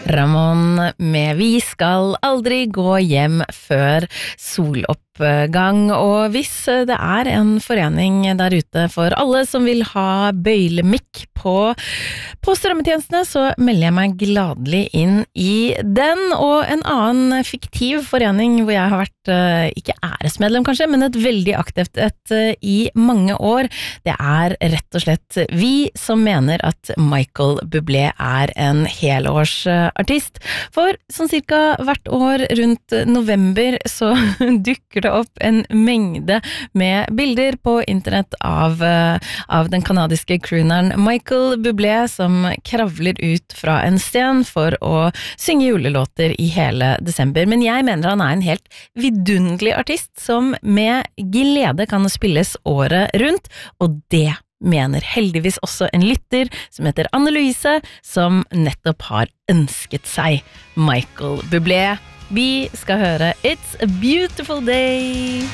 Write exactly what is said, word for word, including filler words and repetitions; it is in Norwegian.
Ramón med Vi skal aldri gå hjem før soloppgang, og hvis det er en forening der ute for alle som vil ha bøylemikk på, på strømmetjenestene, så melder jeg meg gladelig inn i den. Og en annen fiktiv forening hvor jeg har vært, ikke æresmedlem kanskje, men et veldig aktivt et i mange år, det er rett og slett vi som mener at Michael Bublé er en helårsartist. For sånn cirka hvert år rundt november så dukker det opp en mengde med bilder på internett av, av den kanadiske crooneren Michael Bublé som kravler ut fra en sten for å synge julelåter i hele desember. Men jeg mener han er en helt vidunderlig artist som med glede kan spilles året rundt, og det mener heldigvis også en lytter som heter Anne-Louise, som nettopp har ønsket seg Michael Bublé. Vi skal høre It's a Beautiful Day.